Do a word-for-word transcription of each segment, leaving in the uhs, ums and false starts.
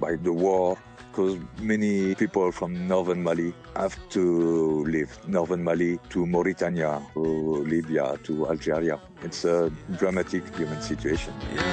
by the war, because many people from northern Mali have to leave northern Mali to Mauritania, to Libya, to Algeria. It's a dramatic human situation.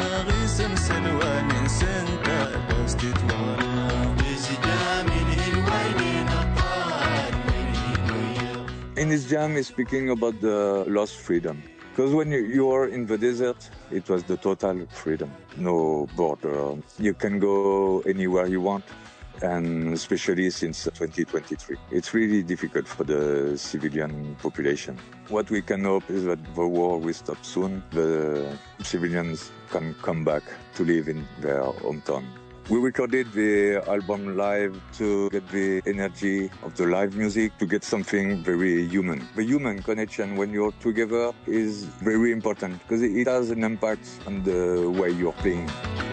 In this jam, he's speaking about the lost freedom. Because when you, you are in the desert, it was the total freedom. No border. You can go anywhere you want, and especially since twenty twenty-three. It's really difficult for the civilian population. What we can hope is that the war will stop soon. The civilians can come back to live in their hometown. We recorded the album live to get the energy of the live music, to get something very human. The human connection when you're together is very important because it has an impact on the way you're playing.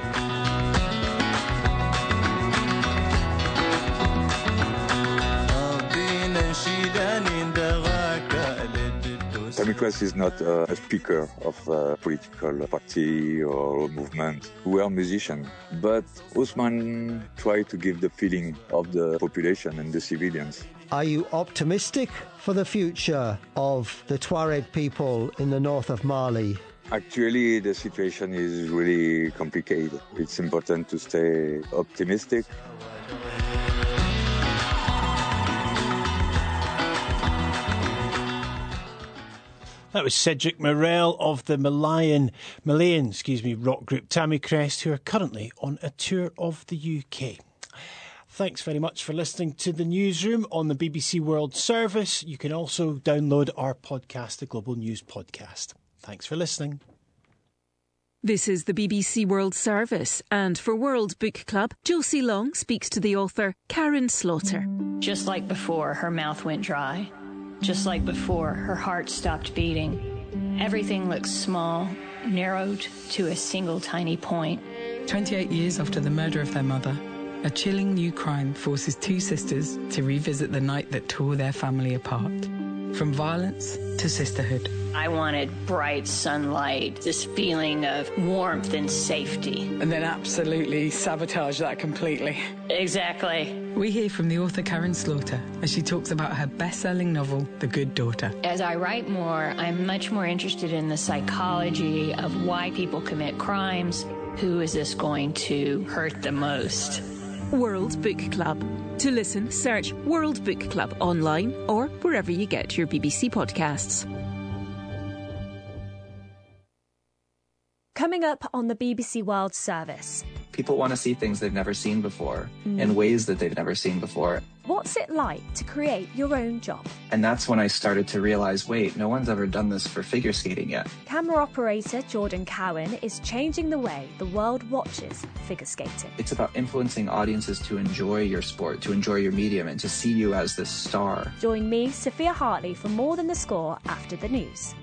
Tammy Crest is not uh, a speaker of a political party or a movement. We are musicians, but Ousmane tried to give the feeling of the population and the civilians. Are you optimistic for the future of the Tuareg people in the north of Mali? Actually, the situation is really complicated. It's important to stay optimistic. That was Cedric Morel of the Malayan, Malayan, excuse me, rock group Tammy Crest, who are currently on a tour of the U K. Thanks very much for listening to the Newsroom on the B B C World Service. You can also download our podcast, the Global News Podcast. Thanks for listening. This is the B B C World Service, and for World Book Club, Josie Long speaks to the author Karen Slaughter. Just like before, her mouth went dry. Just like before, her heart stopped beating. Everything looks small, narrowed to a single tiny point. twenty-eight years after the murder of their mother, a chilling new crime forces two sisters to revisit the night that tore their family apart. From violence to sisterhood. I wanted bright sunlight, this feeling of warmth and safety. And then absolutely sabotage that completely. Exactly. We hear from the author Karen Slaughter as she talks about her best-selling novel, The Good Daughter. As I write more, I'm much more interested in the psychology of why people commit crimes. Who is this going to hurt the most? World Book Club. To listen, search World Book Club online or wherever you get your B B C podcasts. Coming up on the B B C World Service. People want to see things they've never seen before mm. in ways that they've never seen before. What's it like to create your own job? And that's when I started to realize, wait, no one's ever done this for figure skating yet. Camera operator Jordan Cowan is changing the way the world watches figure skating. It's about influencing audiences to enjoy your sport, to enjoy your medium, and to see you as this star. Join me, Sophia Hartley, for More Than the Score after the news.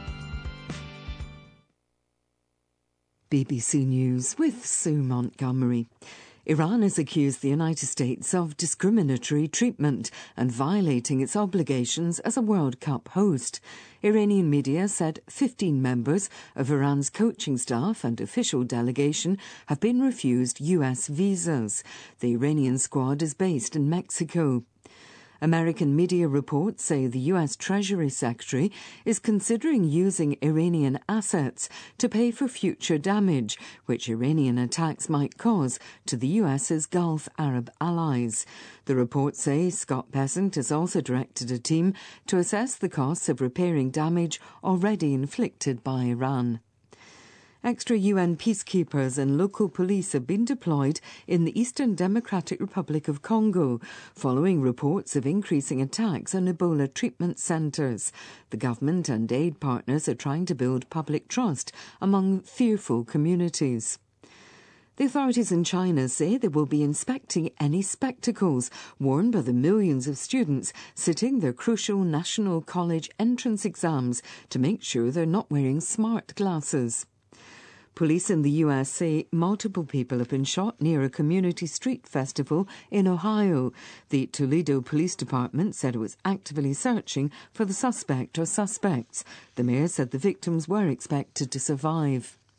B B C News with Sue Montgomery. Iran has accused the United States of discriminatory treatment and violating its obligations as a World Cup host. Iranian media said fifteen members of Iran's coaching staff and official delegation have been refused U S visas. The Iranian squad is based in Mexico. American media reports say the U S Treasury Secretary is considering using Iranian assets to pay for future damage, which Iranian attacks might cause to the U S's Gulf Arab allies. The reports say Scott Bessent has also directed a team to assess the costs of repairing damage already inflicted by Iran. Extra U N peacekeepers and local police have been deployed in the Eastern Democratic Republic of Congo, following reports of increasing attacks on Ebola treatment centres. The government and aid partners are trying to build public trust among fearful communities. The authorities in China say they will be inspecting any spectacles worn by the millions of students sitting their crucial national college entrance exams to make sure they're not wearing smart glasses. Police in the U S say multiple people have been shot near a community street festival in Ohio. The Toledo Police Department said it was actively searching for the suspect or suspects. The mayor said the victims were expected to survive.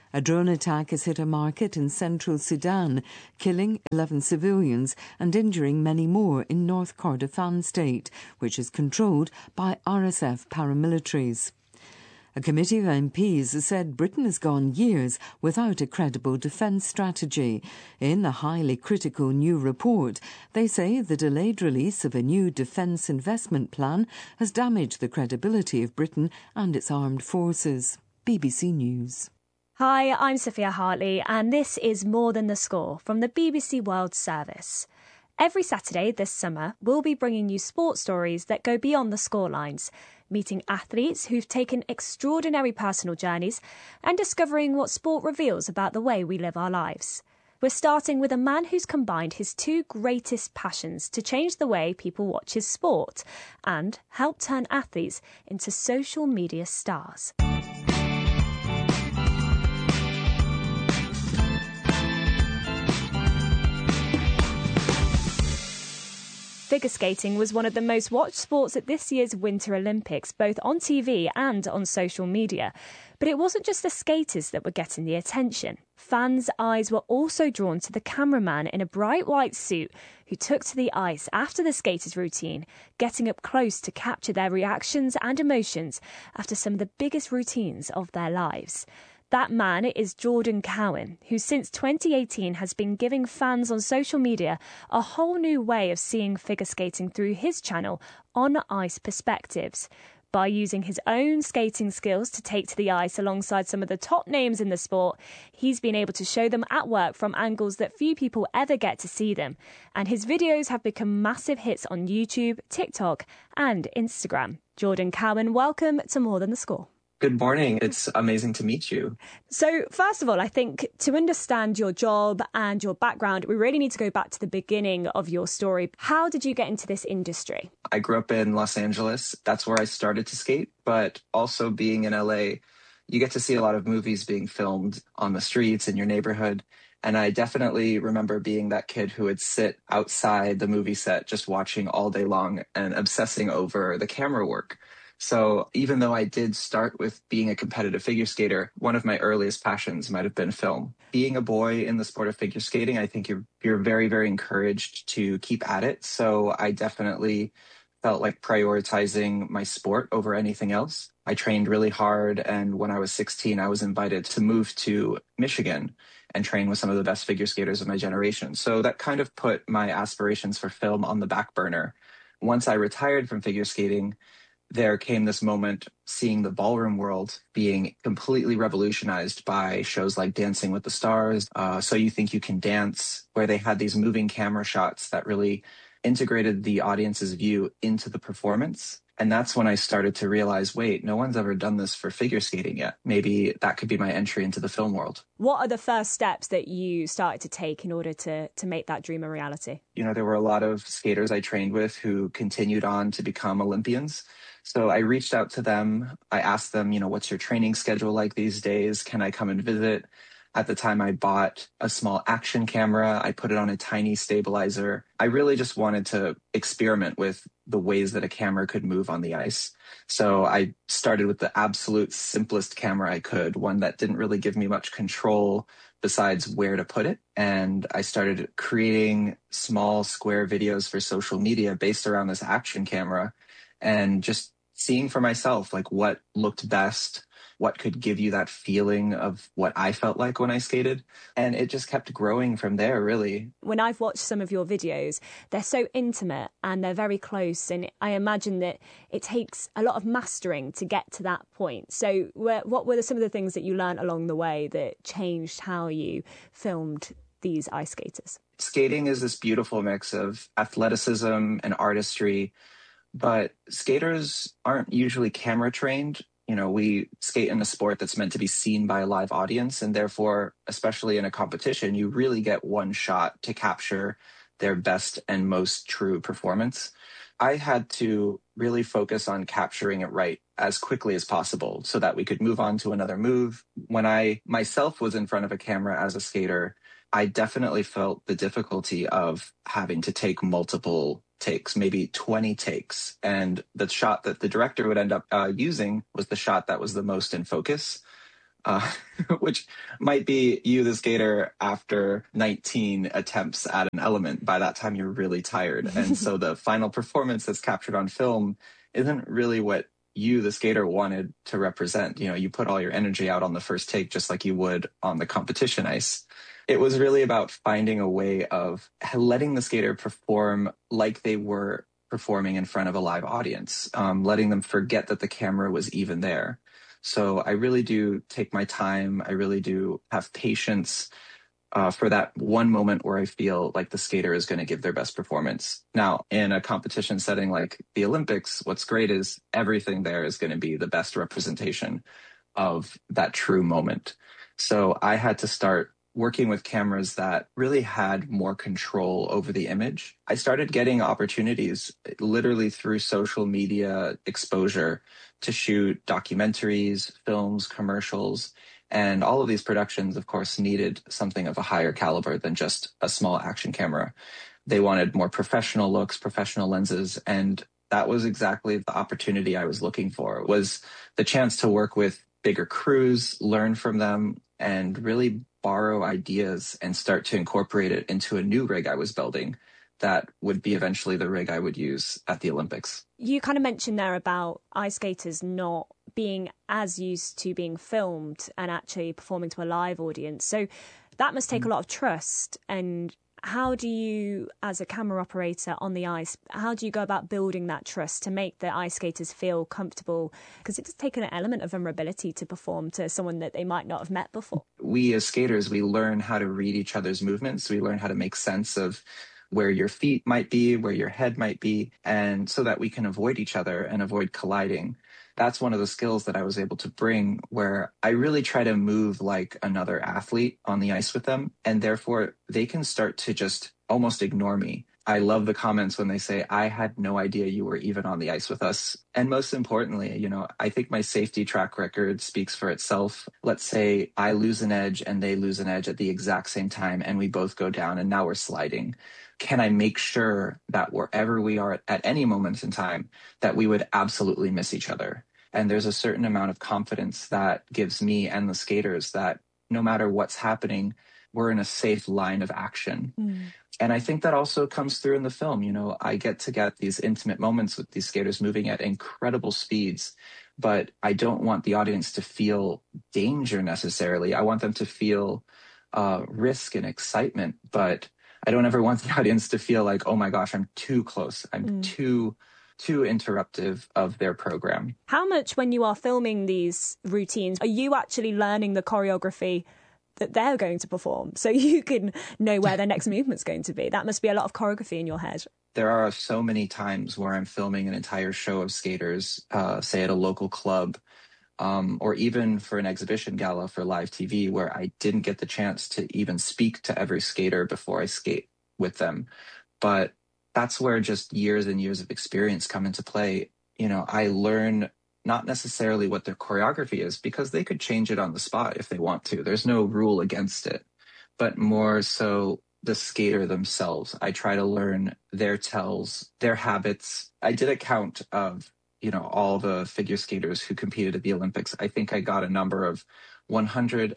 A drone attack has hit a market in central Sudan, killing eleven civilians and injuring many more in North Kordofan state, which is controlled by R S F paramilitaries. A committee of M Ps has said Britain has gone years without a credible defence strategy. In a highly critical new report, they say the delayed release of a new defence investment plan has damaged the credibility of Britain and its armed forces. B B C News. Hi, I'm Sophia Hartley, and this is More Than the Score from the B B C World Service. Every Saturday this summer, we'll be bringing you sports stories that go beyond the scorelines, meeting athletes who've taken extraordinary personal journeys and discovering what sport reveals about the way we live our lives. We're starting with a man who's combined his two greatest passions to change the way people watch his sport and help turn athletes into social media stars. Figure skating was one of the most watched sports at this year's Winter Olympics, both on T V and on social media. But it wasn't just the skaters that were getting the attention. Fans' eyes were also drawn to the cameraman in a bright white suit who took to the ice after the skaters' routine, getting up close to capture their reactions and emotions after some of the biggest routines of their lives. That man is Jordan Cowan, who since twenty eighteen has been giving fans on social media a whole new way of seeing figure skating through his channel, On Ice Perspectives. By using his own skating skills to take to the ice alongside some of the top names in the sport, he's been able to show them at work from angles that few people ever get to see them. And his videos have become massive hits on YouTube, TikTok and Instagram. Jordan Cowan, welcome to More Than the Score. Good morning. It's amazing to meet you. So, first of all, I think to understand your job and your background, we really need to go back to the beginning of your story. How did you get into this industry? I grew up in Los Angeles. That's where I started to skate. But also being in L A, you get to see a lot of movies being filmed on the streets in your neighborhood. And I definitely remember being that kid who would sit outside the movie set just watching all day long and obsessing over the camera work. So even though I did start with being a competitive figure skater, one of my earliest passions might have been film. Being a boy in the sport of figure skating, I think you're you're very, very encouraged to keep at it. So I definitely felt like prioritizing my sport over anything else. I trained really hard, and when I was sixteen, I was invited to move to Michigan and train with some of the best figure skaters of my generation. So that kind of put my aspirations for film on the back burner. Once I retired from figure skating, there came this moment seeing the ballroom world being completely revolutionized by shows like Dancing with the Stars, uh, So You Think You Can Dance, where they had these moving camera shots that really integrated the audience's view into the performance. And that's when I started to realize, wait, no one's ever done this for figure skating yet. Maybe that could be my entry into the film world. What are the first steps that you started to take in order to, to make that dream a reality? You know, there were a lot of skaters I trained with who continued on to become Olympians. So I reached out to them. I asked them, you know, what's your training schedule like these days? Can I come and visit? At the time, I bought a small action camera. I put it on a tiny stabilizer. I really just wanted to experiment with the ways that a camera could move on the ice. So I started with the absolute simplest camera I could, one that didn't really give me much control besides where to put it. And I started creating small square videos for social media based around this action camera and just seeing for myself, like what looked best, what could give you that feeling of what I felt like when I skated. And it just kept growing from there, really. When I've watched some of your videos, they're so intimate and they're very close. And I imagine that it takes a lot of mastering to get to that point. So what were some of the things that you learned along the way that changed how you filmed these ice skaters? Skating is this beautiful mix of athleticism and artistry, but skaters aren't usually camera trained. You know, we skate in a sport that's meant to be seen by a live audience, and therefore, especially in a competition, you really get one shot to capture their best and most true performance. I had to really focus on capturing it right as quickly as possible so that we could move on to another move. When I myself was in front of a camera as a skater, I definitely felt the difficulty of having to take multiple takes, maybe twenty takes. And the shot that the director would end up uh, using was the shot that was the most in focus. uh, which might be you, the skater, after nineteen attempts at an element. By that time, you're really tired. And so the final performance that's captured on film isn't really what you, the skater, wanted to represent. You know, you put all your energy out on the first take, just like you would on the competition ice. It was really about finding a way of letting the skater perform like they were performing in front of a live audience, um, letting them forget that the camera was even there. So I really do take my time. I really do have patience uh, for that one moment where I feel like the skater is going to give their best performance. Now, in a competition setting like the Olympics, what's great is everything there is going to be the best representation of that true moment. So I had to start working with cameras that really had more control over the image. I started getting opportunities literally through social media exposure to shoot documentaries, films, commercials, and all of these productions, of course, needed something of a higher caliber than just a small action camera. They wanted more professional looks, professional lenses, and that was exactly the opportunity I was looking for, was the chance to work with bigger crews, learn from them, and really borrow ideas and start to incorporate it into a new rig I was building that would be eventually the rig I would use at the Olympics. You kind of mentioned there about ice skaters not being as used to being filmed and actually performing to a live audience. So that must take mm. a lot of trust. And how do you, as a camera operator on the ice, how do you go about building that trust to make the ice skaters feel comfortable? Because it does take an element of vulnerability to perform to someone that they might not have met before. We as skaters, we learn how to read each other's movements. We learn how to make sense of where your feet might be, where your head might be, and so that we can avoid each other and avoid colliding. That's one of the skills that I was able to bring, where I really try to move like another athlete on the ice with them, and therefore they can start to just almost ignore me. I love the comments when they say, I had no idea you were even on the ice with us. And most importantly, you know, I think my safety track record speaks for itself. Let's say I lose an edge and they lose an edge at the exact same time, and we both go down and now we're sliding. Can I make sure that wherever we are at any moment in time, that we would absolutely miss each other? And there's a certain amount of confidence that gives me and the skaters that no matter what's happening, we're in a safe line of action. Mm. And I think that also comes through in the film. You know, I get to get these intimate moments with these skaters moving at incredible speeds, but I don't want the audience to feel danger necessarily. I want them to feel uh, risk and excitement, but I don't ever want the audience to feel like, oh my gosh, I'm too close. I'm mm. too, too interruptive of their program. How much, when you are filming these routines, are you actually learning the choreography that they're going to perform so you can know where their next movement's going to be? That must be a lot of choreography in your head. There are so many times where I'm filming an entire show of skaters, uh, say at a local club, um, or even for an exhibition gala for live T V, where I didn't get the chance to even speak to every skater before I skate with them. But that's where just years and years of experience come into play. You know, I learn not necessarily what their choreography is, because they could change it on the spot if they want to. There's no rule against it, but more so the skater themselves. I try to learn their tells, their habits. I did a count of, you know, all the figure skaters who competed at the Olympics. I think I got a number of one hundred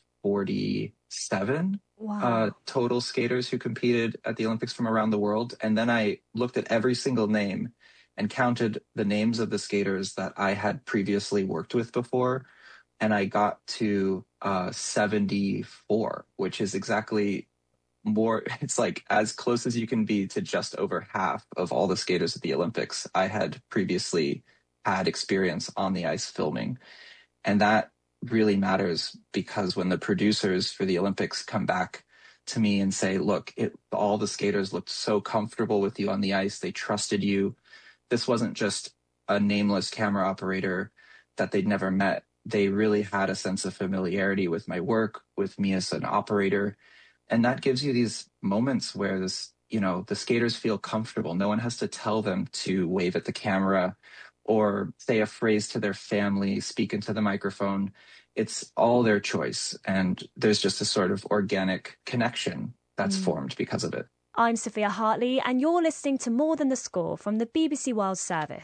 forty-seven wow. uh, total skaters who competed at the Olympics from around the world. And then I looked at every single name and counted the names of the skaters that I had previously worked with before. And I got to uh, seventy-four, which is exactly more, it's like as close as you can be to just over half of all the skaters at the Olympics I had previously had experience on the ice filming. And that really matters, because when the producers for the Olympics come back to me and say, look, it, all the skaters looked so comfortable with you on the ice, they trusted you. This wasn't just a nameless camera operator that they'd never met. They really had a sense of familiarity with my work, with me as an operator. And that gives you these moments where this, you know, the skaters feel comfortable. No one has to tell them to wave at the camera or say a phrase to their family, speak into the microphone. It's all their choice. And there's just a sort of organic connection that's mm. formed because of it. I'm Sophia Hartley, and you're listening to More Than the Score from the B B C World Service.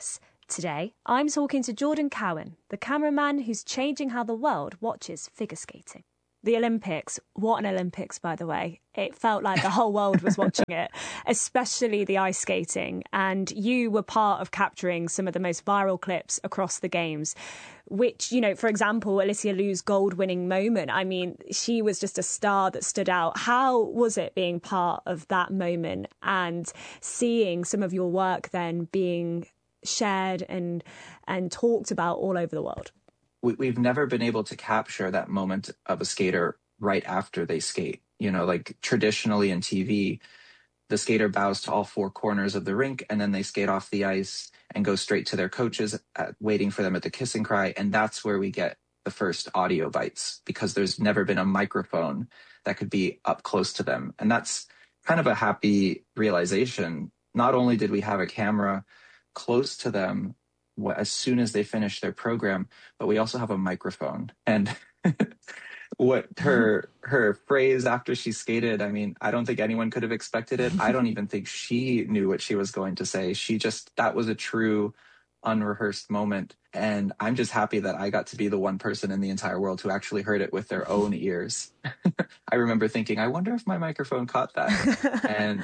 Today, I'm talking to Jordan Cowan, the cameraman who's changing how the world watches figure skating. The Olympics, what an Olympics, by the way. It felt like the whole world was watching it, especially the ice skating. And you were part of capturing some of the most viral clips across the games, which, you know, for example, Alicia Liu's gold-winning moment. I mean, she was just a star that stood out. How was it being part of that moment and seeing some of your work then being shared and and talked about all over the world? We've never been able to capture that moment of a skater right after they skate. You know, like traditionally in T V, the skater bows to all four corners of the rink and then they skate off the ice and go straight to their coaches at, waiting for them at the kiss and cry. And that's where we get the first audio bites, because there's never been a microphone that could be up close to them. And that's kind of a happy realization. Not only did we have a camera close to them as soon as they finish their program, but we also have a microphone. And what her her phrase after she skated, I mean, I don't think anyone could have expected it. I don't even think she knew what she was going to say. She just, that was a true unrehearsed moment. And I'm just happy that I got to be the one person in the entire world who actually heard it with their own ears. I remember thinking, I wonder if my microphone caught that. And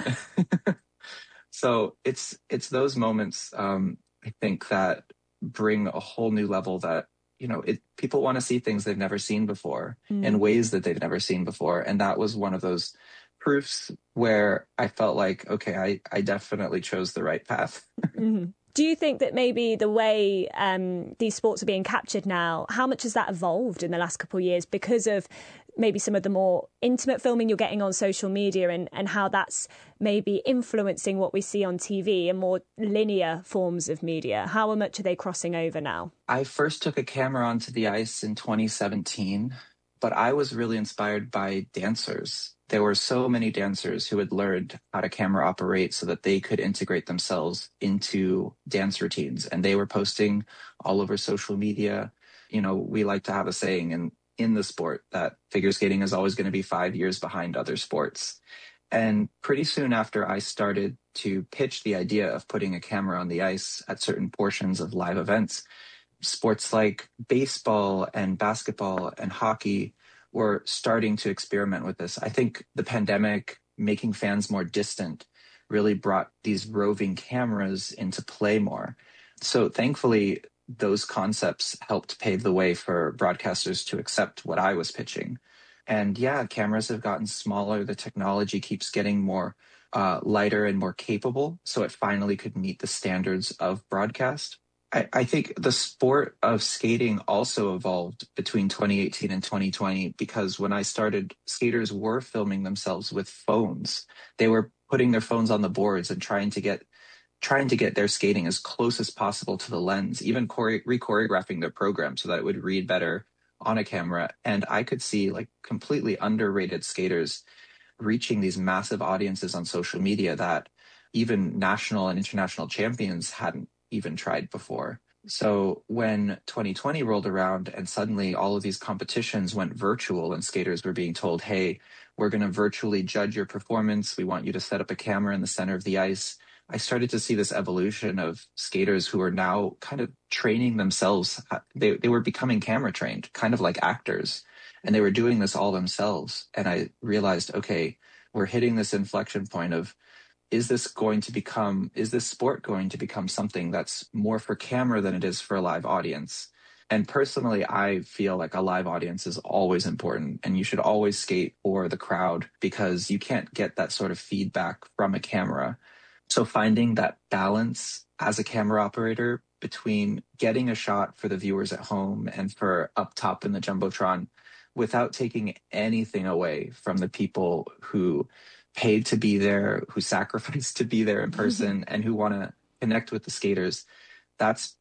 so it's it's those moments, um, I think, that bring a whole new level that, you know, it, people want to see things they've never seen before mm. in ways that they've never seen before. And that was one of those proofs where I felt like, okay, I, I definitely chose the right path. Mm-hmm. Do you think that maybe the way um, these sports are being captured now, how much has that evolved in the last couple of years because of maybe some of the more intimate filming you're getting on social media and, and how that's maybe influencing what we see on T V and more linear forms of media? How much are they crossing over now? I first took a camera onto the ice in twenty seventeen, but I was really inspired by dancers. There were so many dancers who had learned how to camera operate so that they could integrate themselves into dance routines. And they were posting all over social media. You know, we like to have a saying in, in the sport that figure skating is always going to be five years behind other sports. And pretty soon after I started to pitch the idea of putting a camera on the ice at certain portions of live events, sports like baseball and basketball and hockey were starting to experiment with this. I think the pandemic, making fans more distant, really brought these roving cameras into play more. So thankfully, those concepts helped pave the way for broadcasters to accept what I was pitching. And yeah, cameras have gotten smaller. The technology keeps getting more uh, lighter and more capable, so it finally could meet the standards of broadcast. I, I think the sport of skating also evolved between twenty eighteen and twenty twenty, because when I started, skaters were filming themselves with phones. They were putting their phones on the boards and trying to get trying to get their skating as close as possible to the lens, even chore- re-choreographing their program so that it would read better on a camera. And I could see like completely underrated skaters reaching these massive audiences on social media that even national and international champions hadn't even tried before. So when twenty twenty rolled around and suddenly all of these competitions went virtual and skaters were being told, hey, we're going to virtually judge your performance. We want you to set up a camera in the center of the ice. I started to see this evolution of skaters who are now kind of training themselves. They, they were becoming camera trained, kind of like actors, and they were doing this all themselves. And I realized, okay, we're hitting this inflection point of, is this going to become, is this sport going to become something that's more for camera than it is for a live audience? And personally, I feel like a live audience is always important, and you should always skate for the crowd because you can't get that sort of feedback from a camera. So finding that balance as a camera operator between getting a shot for the viewers at home and for up top in the Jumbotron without taking anything away from the people who paid to be there, who sacrificed to be there in person, and who want to connect with the skaters. That's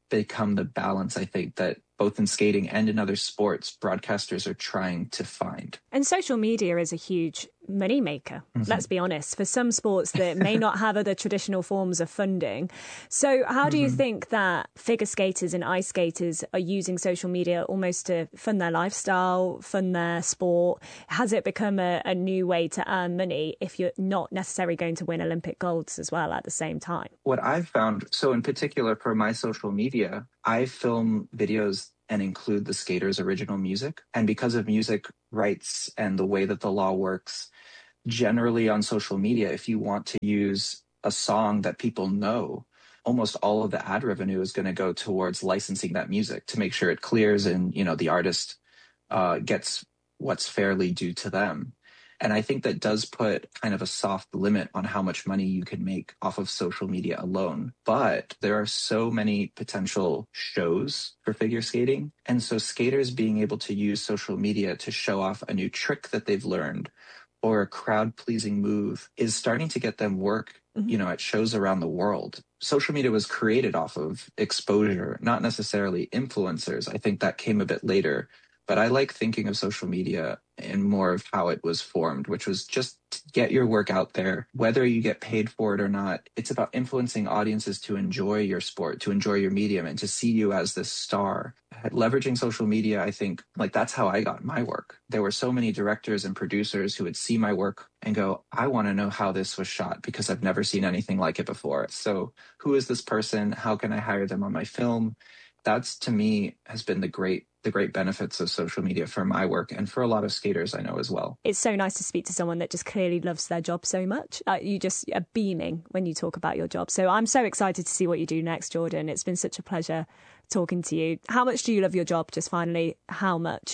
become the balance, I think, that both in skating and in other sports, broadcasters are trying to find. And social media is a huge moneymaker, mm-hmm. let's be honest, for some sports that may not have other traditional forms of funding. So how do you mm-hmm. think that figure skaters and ice skaters are using social media almost to fund their lifestyle, fund their sport? Has it become a, a new way to earn money if you're not necessarily going to win Olympic golds as well at the same time? What I've found, so in particular for my social media, I film videos and include the skaters' original music. And because of music rights and the way that the law works, generally on social media, if you want to use a song that people know, almost all of the ad revenue is going to go towards licensing that music to make sure it clears and, you know, the artist uh, gets what's fairly due to them. And I think that does put kind of a soft limit on how much money you can make off of social media alone. But there are so many potential shows for figure skating. And so skaters being able to use social media to show off a new trick that they've learned or a crowd-pleasing move is starting to get them work, you know, at shows around the world. Social media was created off of exposure, not necessarily influencers. I think that came a bit later. But I like thinking of social media in more of how it was formed, which was just to get your work out there, whether you get paid for it or not. It's about influencing audiences to enjoy your sport, to enjoy your medium, and to see you as this star. Leveraging social media, I think, like that's how I got my work. There were so many directors and producers who would see my work and go, I want to know how this was shot because I've never seen anything like it before. So who is this person? How can I hire them on my film? That's, to me, has been the great the great benefits of social media for my work and for a lot of skaters I know as well. It's so nice to speak to someone that just clearly loves their job so much. Uh, you just are beaming when you talk about your job. So I'm so excited to see what you do next, Jordan. It's been such a pleasure talking to you. How much do you love your job? Just finally, how much?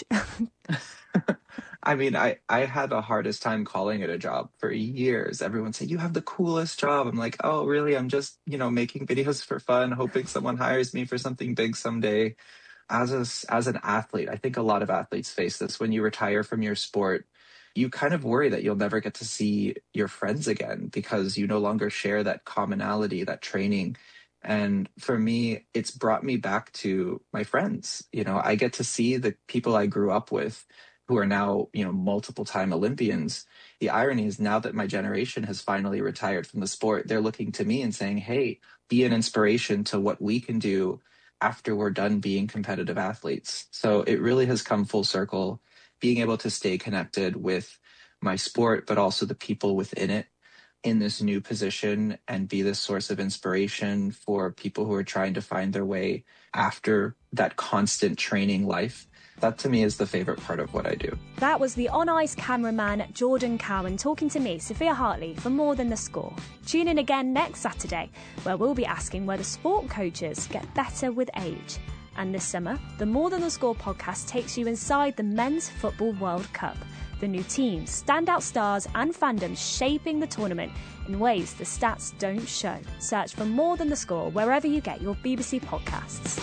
I mean, I, I had the hardest time calling it a job for years. Everyone said, you have the coolest job. I'm like, oh, really? I'm just, you know, making videos for fun, hoping someone hires me for something big someday. As a, as an athlete, I think a lot of athletes face this. When you retire from your sport, you kind of worry that you'll never get to see your friends again because you no longer share that commonality, that training. And for me, it's brought me back to my friends. You know, I get to see the people I grew up with who are now, you know, multiple time Olympians. The irony is now that my generation has finally retired from the sport, they're looking to me and saying, hey, be an inspiration to what we can do after we're done being competitive athletes. So it really has come full circle, being able to stay connected with my sport, but also the people within it in this new position and be this source of inspiration for people who are trying to find their way after that constant training life. That to me is the favorite part of what I do. That was the on-ice cameraman Jordan Cowan talking to me, Sophia Hartley, for More Than the Score. Tune in again next Saturday, where we'll be asking whether sport coaches get better with age. And this summer, the More Than the Score podcast takes you inside the Men's Football World Cup. The new teams, standout stars and fandoms shaping the tournament in ways the stats don't show. Search for More Than the Score wherever you get your B B C podcasts.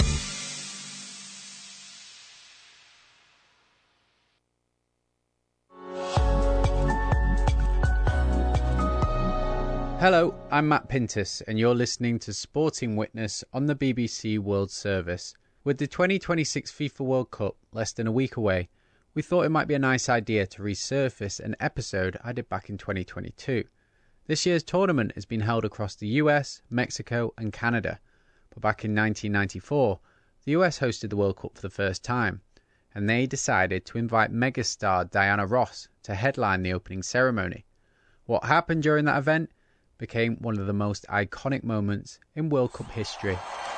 Hello, I'm Matt Pintus, and you're listening to Sporting Witness on the B B C World Service. With the twenty twenty-six FIFA World Cup less than a week away, we thought it might be a nice idea to resurface an episode I did back in twenty twenty-two. This year's tournament has been held across the U S, Mexico and Canada, but back in nineteen ninety-four, the U S hosted the World Cup for the first time, and they decided to invite megastar Diana Ross to headline the opening ceremony. What happened during that event became one of the most iconic moments in World Cup history.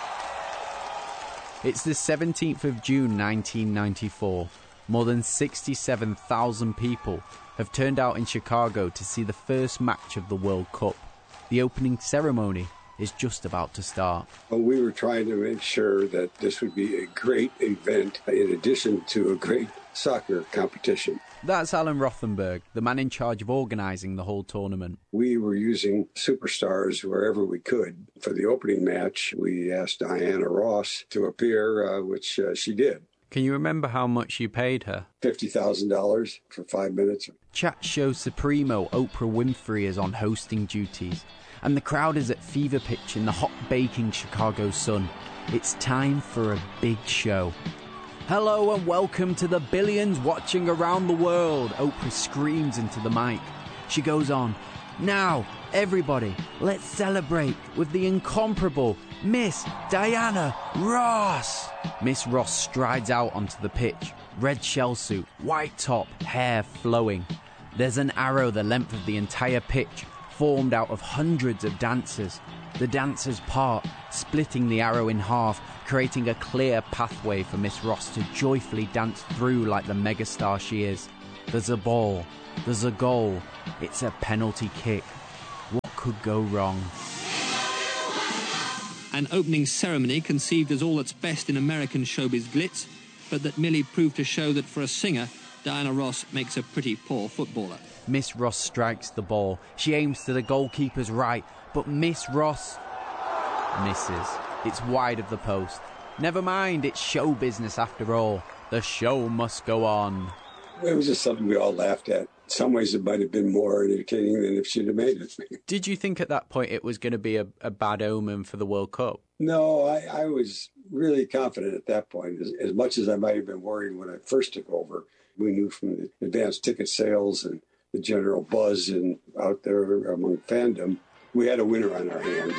It's the seventeenth of June nineteen ninety-four. More than sixty-seven thousand people have turned out in Chicago to see the first match of the World Cup. The opening ceremony is just about to start. Well, we were trying to make sure that this would be a great event in addition to a great soccer competition. That's Alan Rothenberg, the man in charge of organising the whole tournament. We were using superstars wherever we could. For the opening match, we asked Diana Ross to appear, uh, which uh, she did. Can you remember how much you paid her? fifty thousand dollars for five minutes. Chat show supremo Oprah Winfrey is on hosting duties, and the crowd is at fever pitch in the hot baking Chicago sun. It's time for a big show. Hello and welcome to the billions watching around the world, Oprah screams into the mic. She goes on, now, everybody, let's celebrate with the incomparable Miss Diana Ross. Miss Ross strides out onto the pitch, red shell suit, white top, hair flowing. There's an arrow the length of the entire pitch, formed out of hundreds of dancers. The dancers part, splitting the arrow in half, creating a clear pathway for Miss Ross to joyfully dance through like the megastar she is. There's a ball, there's a goal, it's a penalty kick. What could go wrong? An opening ceremony conceived as all that's best in American showbiz glitz, but that merely proved to show that for a singer, Diana Ross makes a pretty poor footballer. Miss Ross strikes the ball. She aims to the goalkeeper's right, but Miss Ross misses. It's wide of the post. Never mind, it's show business after all. The show must go on. It was just something we all laughed at. In some ways it might have been more entertaining than if she'd have made it. Did you think at that point it was going to be a, a bad omen for the World Cup? No, I, I was really confident at that point. As, as much as I might have been worried when I first took over, we knew from the advanced ticket sales and the general buzz and out there among fandom, we had a winner on our hands.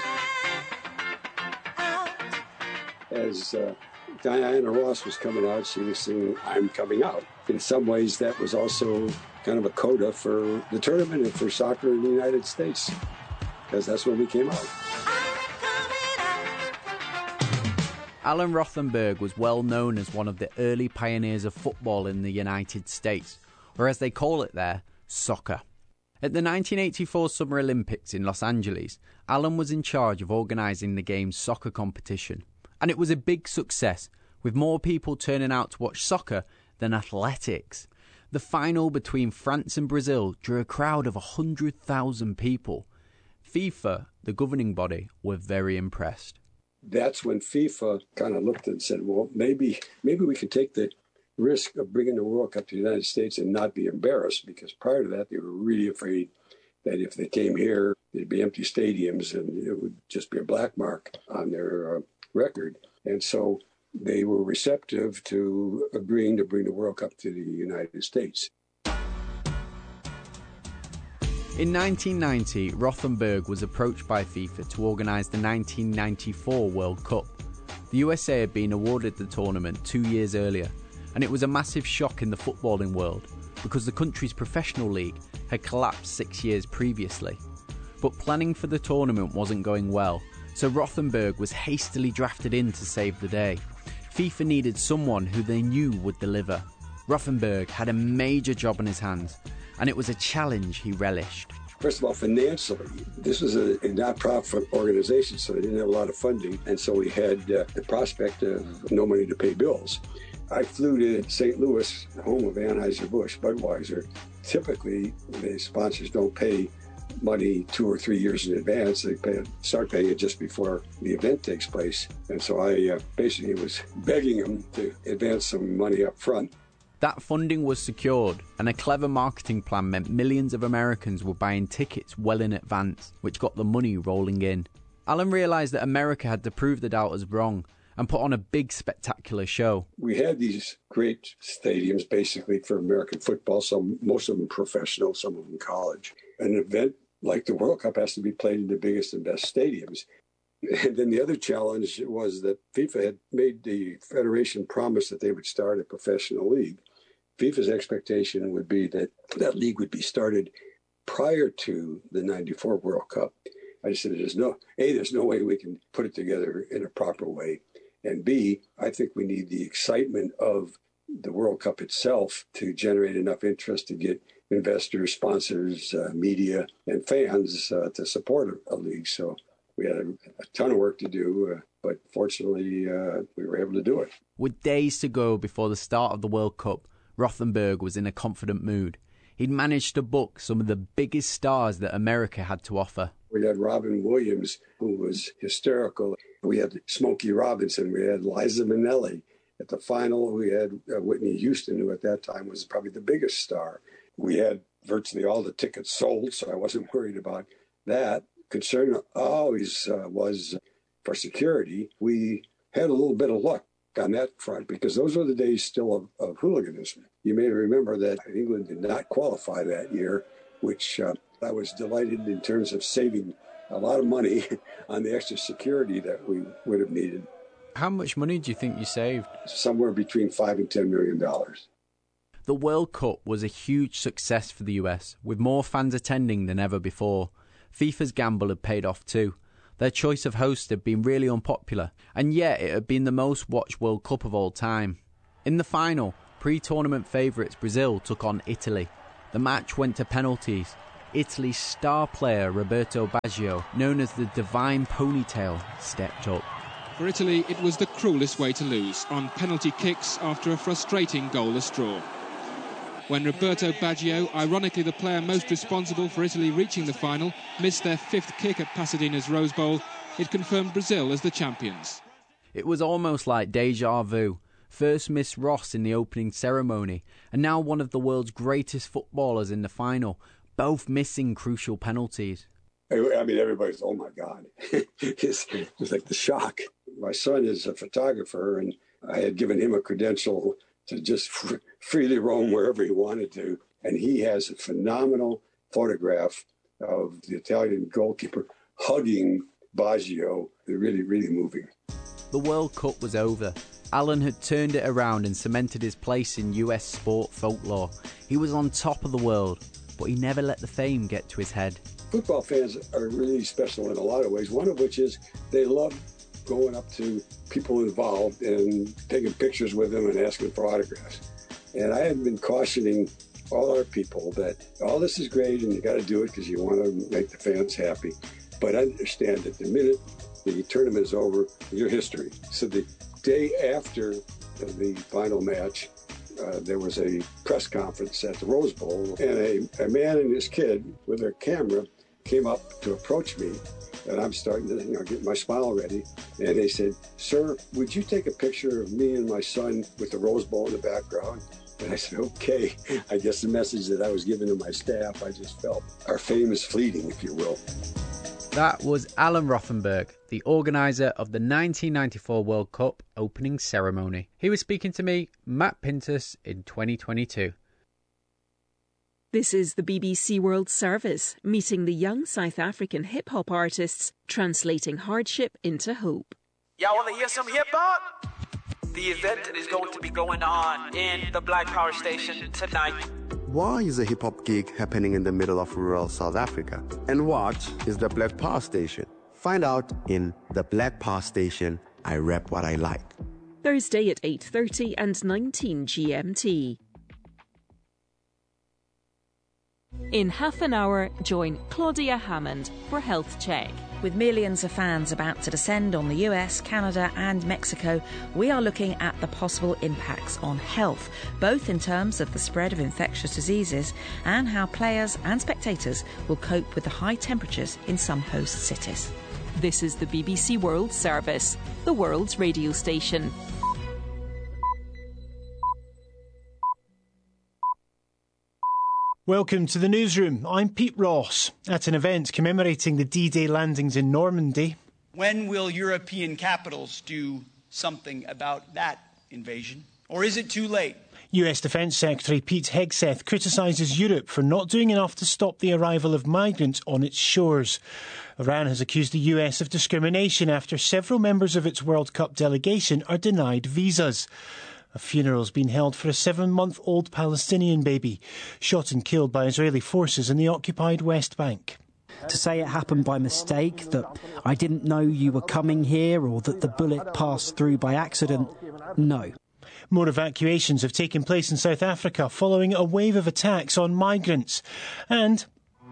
As uh, Diana Ross was coming out, she was singing, I'm Coming Out. In some ways, that was also kind of a coda for the tournament and for soccer in the United States, because that's when we came out. Alan Rothenberg was well known as one of the early pioneers of football in the United States, or as they call it there, soccer. At the nineteen eighty-four Summer Olympics in Los Angeles, Alan was in charge of organising the game's soccer competition. And it was a big success, with more people turning out to watch soccer than athletics. The final between France and Brazil drew a crowd of one hundred thousand people. FIFA, the governing body, were very impressed. That's when FIFA kind of looked and said, well, maybe maybe we could take the risk of bringing the World Cup to the United States and not be embarrassed, because prior to that, they were really afraid that if they came here, there'd be empty stadiums and it would just be a black mark on their uh, record. And so they were receptive to agreeing to bring the World Cup to the United States. In nineteen ninety, Rothenberg was approached by FIFA to organise the nineteen ninety-four World Cup. The U S A had been awarded the tournament two years earlier, and it was a massive shock in the footballing world because the country's professional league had collapsed six years previously. But planning for the tournament wasn't going well, so Rothenberg was hastily drafted in to save the day. FIFA needed someone who they knew would deliver. Rothenberg had a major job on his hands, and it was a challenge he relished. First of all, financially, this was a, a not-profit organization, so they didn't have a lot of funding, and so we had uh, the prospect of no money to pay bills. I flew to Saint Louis, home of Anheuser-Busch, Budweiser. Typically, the sponsors don't pay money two or three years in advance. They pay, start paying it just before the event takes place. And so I uh, basically was begging them to advance some money up front. That funding was secured, and a clever marketing plan meant millions of Americans were buying tickets well in advance, which got the money rolling in. Alan realised that America had to prove the doubters wrong and put on a big spectacular show. We had these great stadiums basically for American football, some most of them professional, some of them college. An event like the World Cup has to be played in the biggest and best stadiums. And then the other challenge was that FIFA had made the federation promise that they would start a professional league. FIFA's expectation would be that that league would be started prior to the ninety-four World Cup. I just said, there's no, A, there's no way we can put it together in a proper way. And B, I think we need the excitement of the World Cup itself to generate enough interest to get investors, sponsors, uh, media, and fans uh, to support a, a league. So we had a, a ton of work to do, uh, but fortunately uh, we were able to do it. With days to go before the start of the World Cup, Rothenberg was in a confident mood. He'd managed to book some of the biggest stars that America had to offer. We had Robin Williams, who was hysterical. We had Smokey Robinson. We had Liza Minnelli. At the final, we had uh, Whitney Houston, who at that time was probably the biggest star. We had virtually all the tickets sold, so I wasn't worried about that. Concern always uh, was for security. We had a little bit of luck on that front because those were the days still of, of hooliganism. You may remember that England did not qualify that year, which uh, I was delighted in terms of saving a lot of money on the extra security that we would have needed. How much money do you think you saved? Somewhere between five and ten million dollars. The World Cup was a huge success for the U S, with more fans attending than ever before. FIFA's gamble had paid off too. Their choice of host had been really unpopular, and yet it had been the most watched World Cup of all time. In the final, pre-tournament favourites Brazil took on Italy. The match went to penalties. Italy's star player Roberto Baggio, known as the Divine Ponytail, stepped up. For Italy, it was the cruelest way to lose, on penalty kicks after a frustrating goalless draw. When Roberto Baggio, ironically the player most responsible for Italy reaching the final, missed their fifth kick at Pasadena's Rose Bowl, it confirmed Brazil as the champions. It was almost like deja vu. First Miss Ross in the opening ceremony, and now one of the world's greatest footballers in the final, both missing crucial penalties. I mean, everybody's, oh my God. it's, it's like the shock. My son is a photographer, and I had given him a credential to just fr- freely roam wherever he wanted to. And he has a phenomenal photograph of the Italian goalkeeper hugging Baggio. They're really, really moving. The World Cup was over. Alan had turned it around and cemented his place in U S sport folklore. He was on top of the world, but he never let the fame get to his head. Football fans are really special in a lot of ways, one of which is they love going up to people involved and taking pictures with them and asking for autographs. And I had been cautioning all our people that all this is great and you got to do it because you want to make the fans happy. But understand that the minute the tournament is over, you're history. So the day after the final match, uh, there was a press conference at the Rose Bowl, and a, a man and his kid with a camera came up to approach me, and I'm starting to, you know, get my smile ready. And they said, "Sir, would you take a picture of me and my son with the Rose Bowl in the background?" And I said, "Okay." I guess the message that I was giving to my staff, I just felt our fame is fleeting, if you will. That was Alan Rothenberg, the organiser of the nineteen ninety-four World Cup opening ceremony. He was speaking to me, Matt Pintus, in twenty twenty-two. This is the B B C World Service, meeting the young South African hip-hop artists, translating hardship into hope. Y'all want to hear some hip-hop? The event is going to be going on in the Black Power Station tonight. Why is a hip-hop gig happening in the middle of rural South Africa? And what is the Black Power Station? Find out in the Black Power Station, I Rap What I Like. Thursday at eight thirty and nineteen G M T. In half an hour, join Claudia Hammond for Health Check. With millions of fans about to descend on the U S, Canada and Mexico, we are looking at the possible impacts on health, both in terms of the spread of infectious diseases and how players and spectators will cope with the high temperatures in some host cities. This is the B B C World Service, the world's radio station. Welcome to the newsroom. I'm Pete Ross. At an event commemorating the D-Day landings in Normandy. When will European capitals do something about that invasion? Or is it too late? U S Defence Secretary Pete Hegseth criticises Europe for not doing enough to stop the arrival of migrants on its shores. Iran has accused the U S of discrimination after several members of its World Cup delegation are denied visas. A funeral's been held for a seven-month-old Palestinian baby, shot and killed by Israeli forces in the occupied West Bank. To say it happened by mistake, that I didn't know you were coming here, or that the bullet passed through by accident, no. More evacuations have taken place in South Africa following a wave of attacks on migrants. And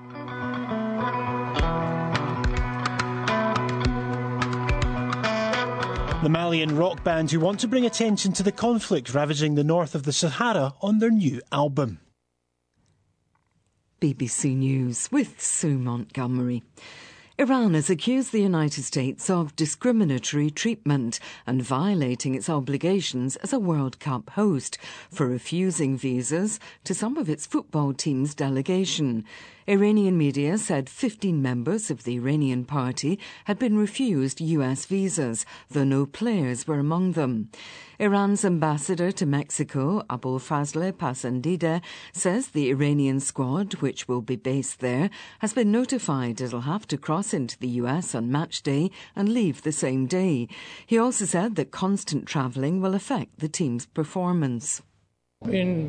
the Malian rock band who want to bring attention to the conflict ravaging the north of the Sahara on their new album. B B C News with Sue Montgomery. Iran has accused the United States of discriminatory treatment and violating its obligations as a World Cup host for refusing visas to some of its football team's delegation. Iranian media said fifteen members of the Iranian party had been refused U S visas, though no players were among them. Iran's ambassador to Mexico, Abolfazl Pasandideh, says the Iranian squad, which will be based there, has been notified it'll have to cross into the U S on match day and leave the same day. He also said that constant travelling will affect the team's performance. In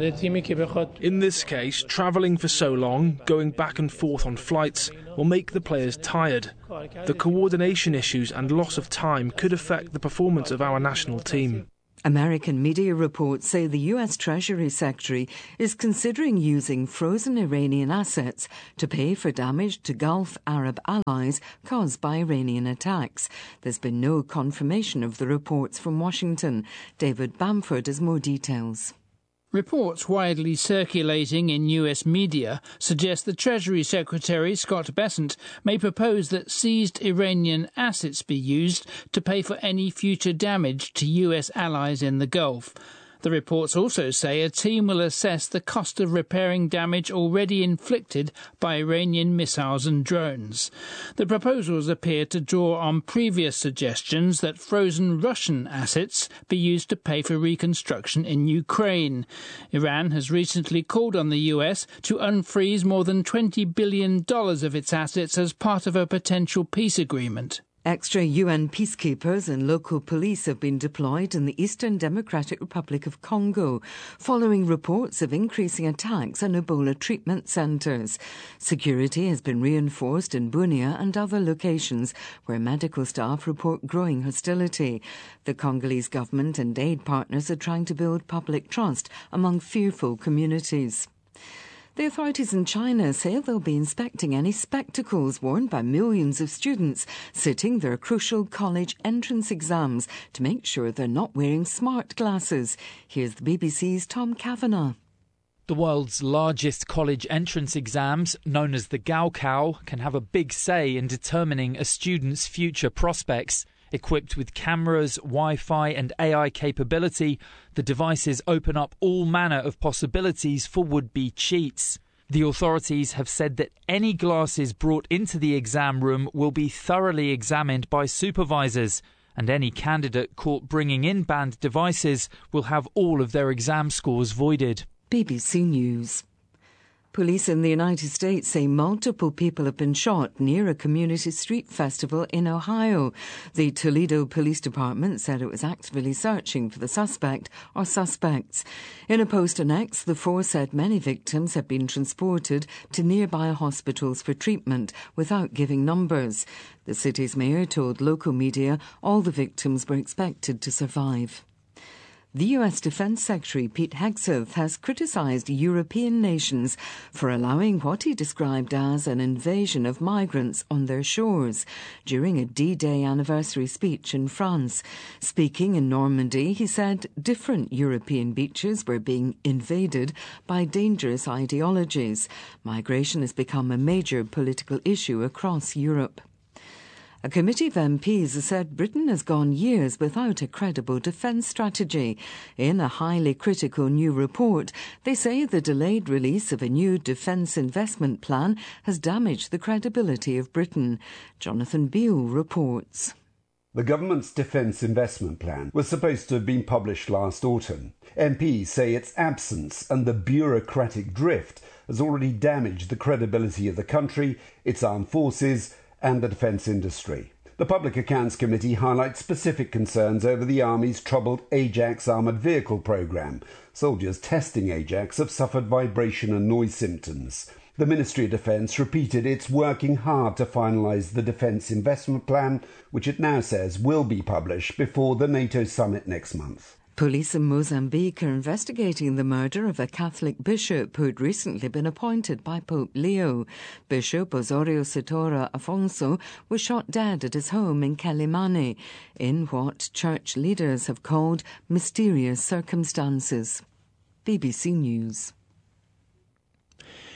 this case, travelling for so long, going back and forth on flights, will make the players tired. The coordination issues and loss of time could affect the performance of our national team. American media reports say the U S Treasury Secretary is considering using frozen Iranian assets to pay for damage to Gulf Arab allies caused by Iranian attacks. There's been no confirmation of the reports from Washington. David Bamford has more details. Reports widely circulating in U S media suggest the Treasury Secretary, Scott Bessent, may propose that seized Iranian assets be used to pay for any future damage to U S allies in the Gulf. The reports also say a team will assess the cost of repairing damage already inflicted by Iranian missiles and drones. The proposals appear to draw on previous suggestions that frozen Russian assets be used to pay for reconstruction in Ukraine. Iran has recently called on the U S to unfreeze more than twenty billion dollars of its assets as part of a potential peace agreement. Extra U N peacekeepers and local police have been deployed in the Eastern Democratic Republic of Congo, following reports of increasing attacks on Ebola treatment centres. Security has been reinforced in Bunia and other locations where medical staff report growing hostility. The Congolese government and aid partners are trying to build public trust among fearful communities. The authorities in China say they'll be inspecting any spectacles worn by millions of students sitting their crucial college entrance exams to make sure they're not wearing smart glasses. Here's the B B C's Tom Kavanagh. The world's largest college entrance exams, known as the Gaokao, can have a big say in determining a student's future prospects. Equipped with cameras, Wi-Fi and A I capability, the devices open up all manner of possibilities for would-be cheats. The authorities have said that any glasses brought into the exam room will be thoroughly examined by supervisors, and any candidate caught bringing in banned devices will have all of their exam scores voided. B B C News. Police in the United States say multiple people have been shot near a community street festival in Ohio. The Toledo Police Department said it was actively searching for the suspect or suspects. In a post on X, the force said many victims had been transported to nearby hospitals for treatment without giving numbers. The city's mayor told local media all the victims were expected to survive. The U S Defence Secretary Pete Hegseth has criticised European nations for allowing what he described as an invasion of migrants on their shores during a D-Day anniversary speech in France. Speaking in Normandy, he said different European beaches were being invaded by dangerous ideologies. Migration has become a major political issue across Europe. A committee of M Ps has said Britain has gone years without a credible defence strategy. In a highly critical new report, they say the delayed release of a new defence investment plan has damaged the credibility of Britain. Jonathan Beale reports. The government's defence investment plan was supposed to have been published last autumn. M Ps say its absence and the bureaucratic drift has already damaged the credibility of the country, its armed forces and the defence industry. The Public Accounts Committee highlights specific concerns over the Army's troubled Ajax armoured vehicle programme. Soldiers testing Ajax have suffered vibration and noise symptoms. The Ministry of Defence repeated it's working hard to finalise the Defence Investment Plan, which it now says will be published before the NATO summit next month. Police in Mozambique are investigating the murder of a Catholic bishop who had recently been appointed by Pope Leo. Bishop Osorio Setora Afonso was shot dead at his home in Quelimane in what church leaders have called mysterious circumstances. B B C News.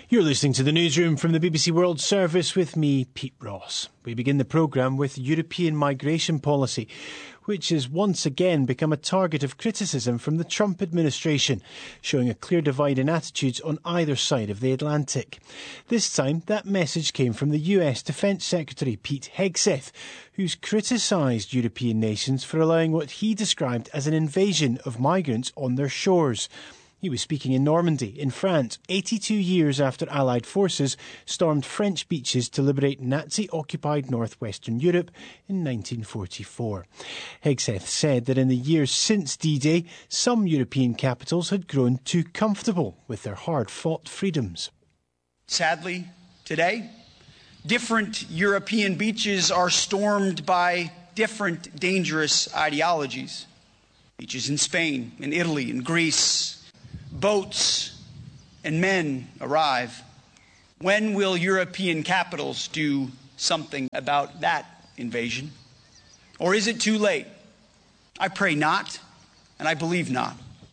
You're listening to the newsroom from the B B C World Service with me, Pete Ross. We begin the programme with European migration policy, which has once again become a target of criticism from the Trump administration, showing a clear divide in attitudes on either side of the Atlantic. This time, that message came from the U S Defence Secretary Pete Hegseth, who's criticised European nations for allowing what he described as an invasion of migrants on their shores. He was speaking in Normandy, in France, eighty-two years after Allied forces stormed French beaches to liberate Nazi-occupied northwestern Europe in nineteen forty-four. Hegseth said that in the years since D-Day, some European capitals had grown too comfortable with their hard-fought freedoms. Sadly, today, different European beaches are stormed by different dangerous ideologies. Beaches in Spain, in Italy, in Greece. Boats and men arrive. When will European capitals do something about that invasion? Or is it too late? I pray not, and I believe not.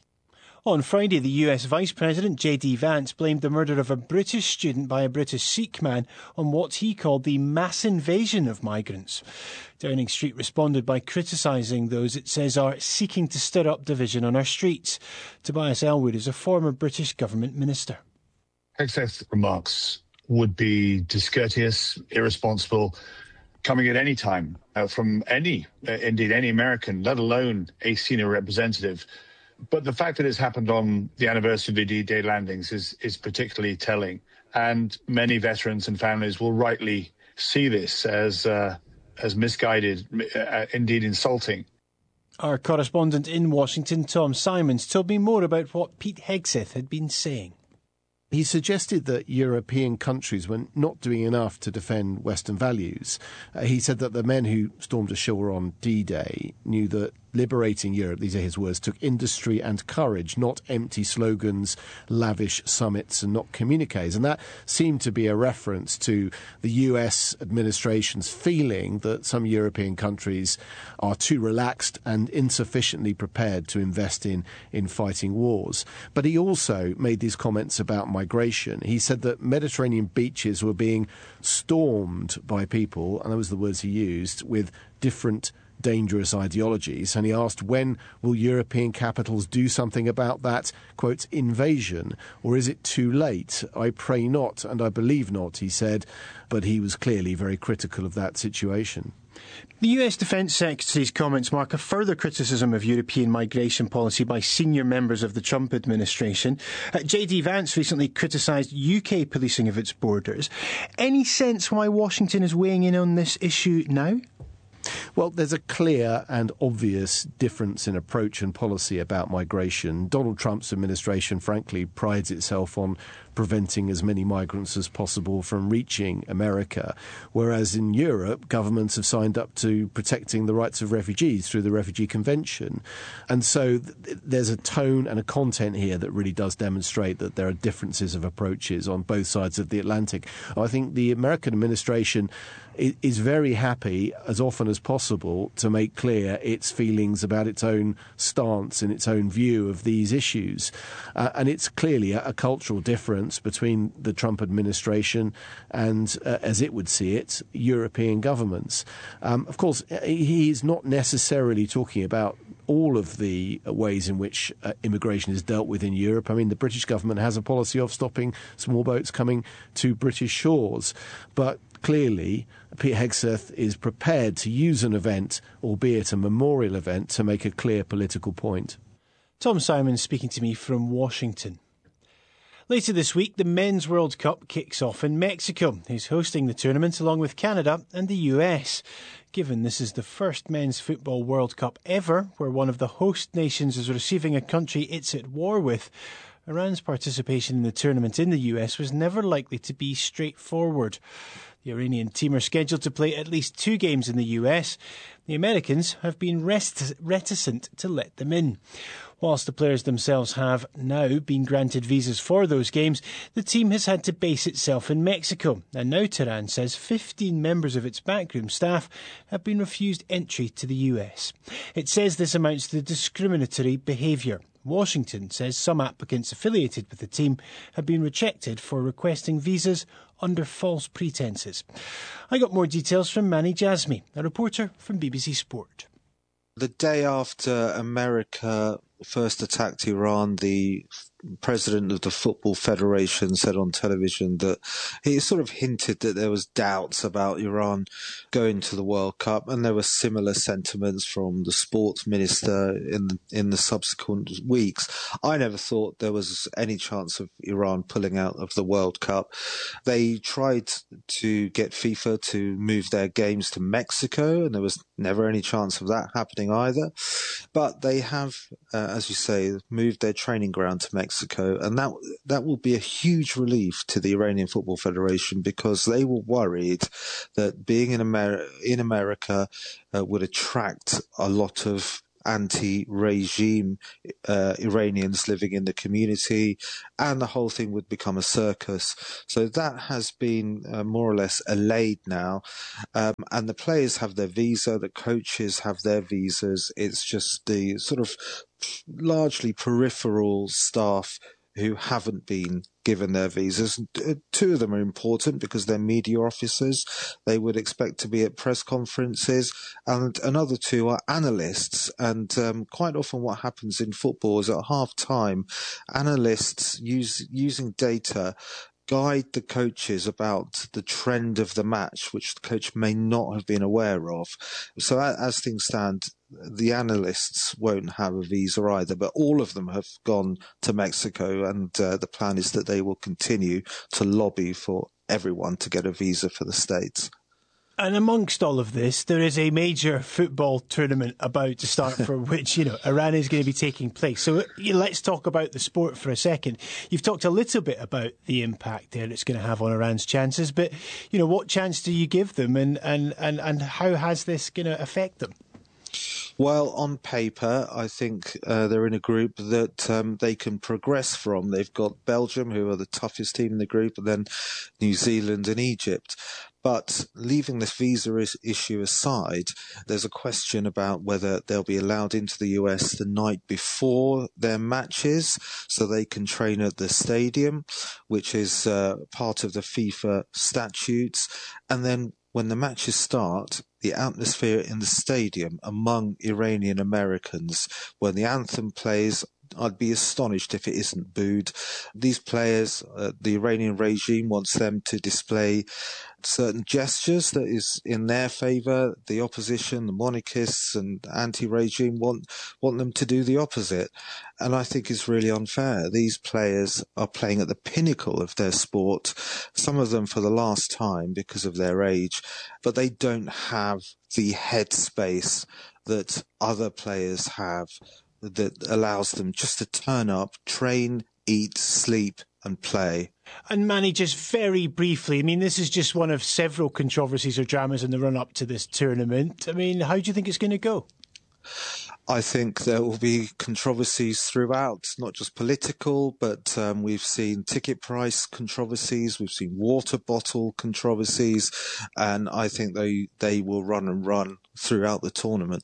On Friday, the U S Vice President J D Vance blamed the murder of a British student by a British Sikh man on what he called the mass invasion of migrants. Downing Street responded by criticising those it says are seeking to stir up division on our streets. Tobias Ellwood is a former British government minister. Hegseth's remarks would be discourteous, irresponsible, coming at any time uh, from any, uh, indeed any American, let alone a senior representative. But the fact that it's happened on the anniversary of the D-Day landings is, is particularly telling. And many veterans and families will rightly see this as uh, as misguided, uh, indeed insulting. Our correspondent in Washington, Tom Simons, told me more about what Pete Hegseth had been saying. He suggested that European countries were not doing enough to defend Western values. Uh, he said that the men who stormed ashore on D-Day knew that liberating Europe, these are his words, took industry and courage, not empty slogans, lavish summits and not communiques. And that seemed to be a reference to the U S administration's feeling that some European countries are too relaxed and insufficiently prepared to invest in, in fighting wars. But he also made these comments about migration. He said that Mediterranean beaches were being stormed by people, and that was the words he used, with different dangerous ideologies, and he asked when will European capitals do something about that, quote, invasion, or is it too late? I pray not, and I believe not, he said, but he was clearly very critical of that situation. The U S Defence Secretary's comments mark a further criticism of European migration policy by senior members of the Trump administration. Uh, J D Vance recently criticised U K policing of its borders. Any sense why Washington is weighing in on this issue now? Well, there's a clear and obvious difference in approach and policy about migration. Donald Trump's administration, frankly, prides itself on preventing as many migrants as possible from reaching America, whereas in Europe, governments have signed up to protecting the rights of refugees through the Refugee Convention. And so th- there's a tone and a content here that really does demonstrate that there are differences of approaches on both sides of the Atlantic. I think the American administration is very happy, as often as possible, to make clear its feelings about its own stance and its own view of these issues. Uh, and it's clearly a, a cultural difference between the Trump administration and, uh, as it would see it, European governments. Um, of course, he's not necessarily talking about all of the ways in which uh, immigration is dealt with in Europe. I mean, the British government has a policy of stopping small boats coming to British shores. But clearly, Pete Hegseth is prepared to use an event, albeit a memorial event, to make a clear political point. Tom Simons speaking to me from Washington. Later this week, the Men's World Cup kicks off in Mexico, who's hosting the tournament along with Canada and the U S. Given this is the first Men's Football World Cup ever where one of the host nations is receiving a country it's at war with, Iran's participation in the tournament in the U S was never likely to be straightforward. The Iranian team are scheduled to play at least two games in the U S. The Americans have been rest- reticent to let them in. Whilst the players themselves have now been granted visas for those games, the team has had to base itself in Mexico. And now Tehran says fifteen members of its backroom staff have been refused entry to the U S. It says this amounts to discriminatory behaviour. Washington says some applicants affiliated with the team have been rejected for requesting visas under false pretences. I got more details from Mani Jazmi, a reporter from B B C Sport. The day after America first attacked Iran, the president of the Football Federation said on television that he sort of hinted that there was doubts about Iran going to the World Cup, and there were similar sentiments from the sports minister in in the subsequent weeks. I never thought there was any chance of Iran pulling out of the World Cup. They tried to get FIFA to move their games to Mexico, and there was never any chance of that happening either. But they have, uh, as you say, moved their training ground to Mexico. Mexico, and that that will be a huge relief to the Iranian Football Federation, because they were worried that being in, Amer- in America uh, would attract a lot of anti-regime uh, Iranians living in the community, and the whole thing would become a circus. So that has been uh, more or less allayed now, um, and the players have their visa, the coaches have their visas. It's just the sort of largely peripheral staff who haven't been given their visas. Two of them are important because they're media officers. They would expect to be at press conferences. And another two are analysts. And um, quite often what happens in football is at half-time, analysts use, using data guide the coaches about the trend of the match, which the coach may not have been aware of. So as things stand, the analysts won't have a visa either, but all of them have gone to Mexico, and uh, the plan is that they will continue to lobby for everyone to get a visa for the States. And amongst all of this, there is a major football tournament about to start for which, you know, Iran is going to be taking place. So let's talk about the sport for a second. You've talked a little bit about the impact there it's going to have on Iran's chances, but, you know, what chance do you give them, and, and, and, and how has this going to affect them? Well, on paper, I think uh, they're in a group that um, they can progress from. They've got Belgium, who are the toughest team in the group, and then New Zealand and Egypt. But leaving this visa is- issue aside, there's a question about whether they'll be allowed into the U S the night before their matches so they can train at the stadium, which is uh, part of the FIFA statutes. And then when the matches start, the atmosphere in the stadium among Iranian Americans, when the anthem plays, I'd be astonished if it isn't booed. These players, uh, the Iranian regime wants them to display certain gestures that is in their favour. The opposition, the monarchists and anti-regime want want them to do the opposite. And I think it's really unfair. These players are playing at the pinnacle of their sport, some of them for the last time because of their age, but they don't have the headspace that other players have, that allows them just to turn up, train, eat, sleep and play. And Manny, just very briefly, I mean, this is just one of several controversies or dramas in the run-up to this tournament. I mean, how do you think it's going to go? I think there will be controversies throughout, not just political, but um, we've seen ticket price controversies, we've seen water bottle controversies, and I think they, they will run and run throughout the tournament.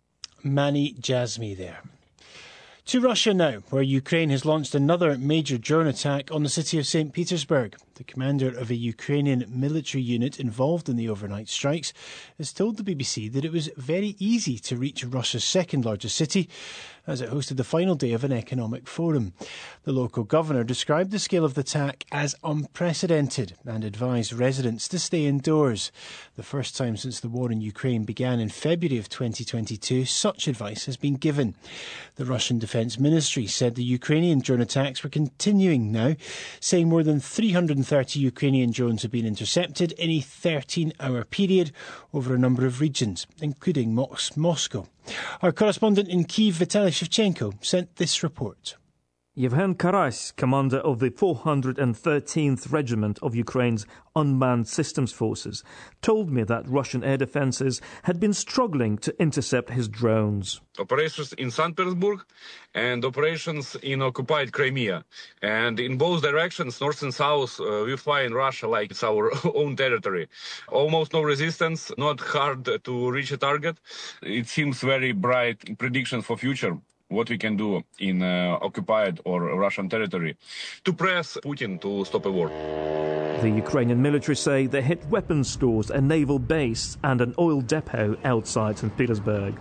Mani Jazmi there. To Russia now, where Ukraine has launched another major drone attack on the city of Saint Petersburg. The commander of a Ukrainian military unit involved in the overnight strikes has told the B B C that it was very easy to reach Russia's second largest city, as it hosted the final day of an economic forum. The local governor described the scale of the attack as unprecedented and advised residents to stay indoors. The first time since the war in Ukraine began in February of twenty twenty-two, such advice has been given. The Russian Defence Ministry said the Ukrainian drone attacks were continuing now, saying more than three hundred thirty Ukrainian drones have been intercepted in a thirteen-hour period over a number of regions, including Mos- Moscow. Our correspondent in Kyiv, Vitaly Shevchenko, sent this report. Yevhen Karas, commander of the four hundred thirteenth Regiment of Ukraine's Unmanned Systems Forces, told me that Russian air defences had been struggling to intercept his drones. Operations in Saint Petersburg and operations in occupied Crimea. And in both directions, north and south, uh, we fly in Russia like it's our own territory. Almost no resistance, not hard to reach a target. It seems very bright prediction for future. What we can do in uh, occupied or Russian territory to press Putin to stop a war. The Ukrainian military say they hit weapons stores, a naval base and an oil depot outside Saint Petersburg.